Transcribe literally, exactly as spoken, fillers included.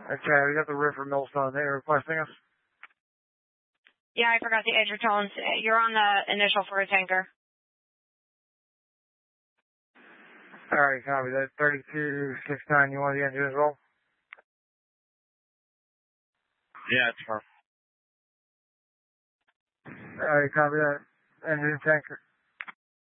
Okay, we got the River Millstone there requesting us. Yeah, I forgot the edge of tones. You're on the initial for a tanker. Alright, copy that. thirty-two sixty-nine, you want the engine as well? Yeah, it's fine. Alright, copy that. Engine tanker.